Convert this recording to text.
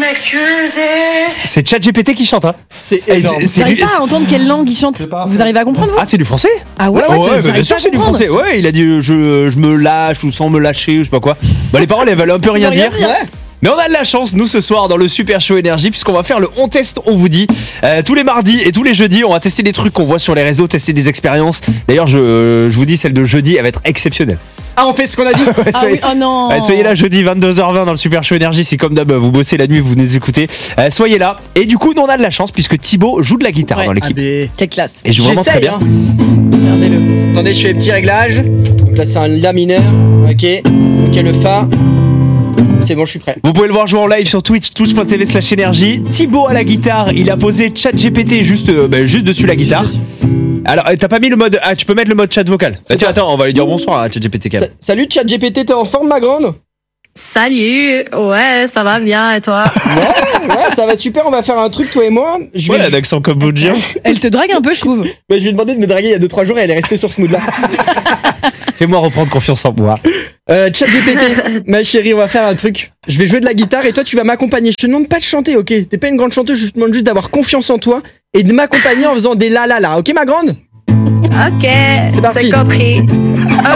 m'excuser. C'est ChatGPT qui chante, hein. C'est énorme. J'arrive pas à entendre quelle langue il chante. Vous arrivez à comprendre, vous? Ah, c'est du français? Ah ouais, bien sûr, c'est du français. Ouais, il a dit je me lâche ou sans me lâcher ou je sais pas quoi. Bah, les paroles, elles veulent un peu rien dire. Mais on a de la chance, nous, ce soir, dans le Super Show Énergie, puisqu'on va faire le On Teste, on vous dit. Tous les mardis et tous les jeudis, on va tester des trucs qu'on voit sur les réseaux, tester des expériences. D'ailleurs, je vous dis, celle de jeudi, elle va être exceptionnelle. Ah, on fait ce qu'on a dit. Oh non. Soyez là jeudi 22h20 dans le Super Show Énergie. C'est comme d'hab, vous bossez la nuit, vous nous écoutez. Soyez là. Et du coup, nous, on a de la chance, puisque Thibaut joue de la guitare dans l'équipe. Quelle classe. Et joue vraiment très bien. Regardez-le. Attendez, je fais les petits réglages. Donc là, c'est un La mineur. Ok, le Fa. C'est bon, je suis prêt. Vous pouvez le voir jouer en live sur Twitch, twitch.tv/énergie. Thibaut à la guitare, il a posé ChatGPT juste dessus la guitare. Alors, t'as pas mis le mode. Ah, tu peux mettre le mode chat vocal. Tiens, attends, on va lui dire bonsoir à ChatGPT. Salut ChatGPT, t'es en forme, ma grande? Salut, ouais, ça va bien, et toi? Ouais, ça va super, on va faire un truc, toi et moi. Ouais, l'accent cambodgien. Elle te drague un peu, je trouve. Je lui ai demandé de me draguer il y a 2-3 jours et elle est restée sur ce mood-là. Fais-moi reprendre confiance en moi. ChatGPT, ma chérie, on va faire un truc. Je vais jouer de la guitare et toi, tu vas m'accompagner. Je te demande pas de chanter, ok? T'es pas une grande chanteuse, je te demande juste d'avoir confiance en toi et de m'accompagner en faisant des la la la, ok, ma grande? Ok, C'est parti. compris.